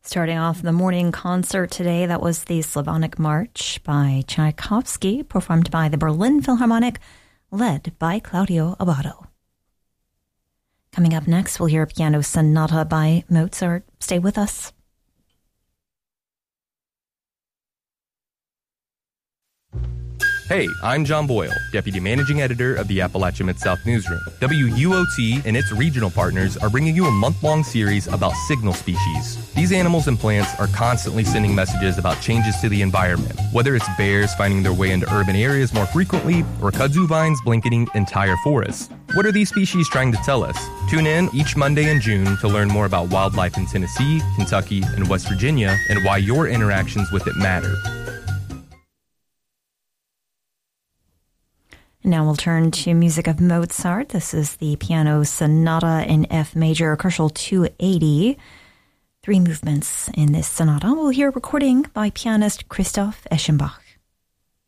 Starting off the morning concert today, that was the Slavonic March by Tchaikovsky, performed by the Berlin Philharmonic, led by Claudio Abbado. Coming up next, we'll hear a piano sonata by Mozart. Stay with us. Hey, I'm John Boyle, Deputy Managing Editor of the Appalachia Mid-South Newsroom. WUOT and its regional partners are bringing you a month-long series about signal species. These animals and plants are constantly sending messages about changes to the environment, whether it's bears finding their way into urban areas more frequently or kudzu vines blanketing entire forests. What are these species trying to tell us? Tune in each Monday in June to learn more about wildlife in Tennessee, Kentucky, and West Virginia and why your interactions with it matter. Now we'll turn to music of Mozart. This is the piano sonata in F major, Koszul 280. 3 movements in this sonata. We'll hear a recording by pianist Christoph Eschenbach.